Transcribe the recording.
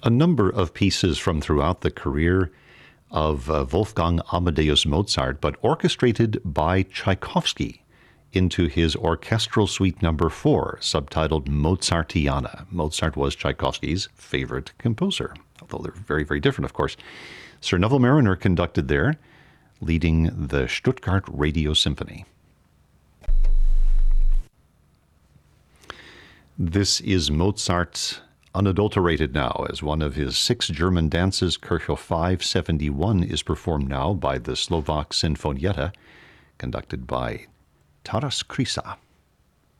a number of pieces from throughout the career of Wolfgang Amadeus Mozart, but orchestrated by Tchaikovsky into his Orchestral Suite Number 4, subtitled Mozartiana. Mozart was Tchaikovsky's favorite composer, although they're very, very different, of course. Sir Neville Marriner conducted there, leading the Stuttgart Radio Symphony. This is Mozart unadulterated now, as one of his 6 German dances, Kirchhoff 571, is performed now by the Slovak Sinfonietta, conducted by Taras Krysa.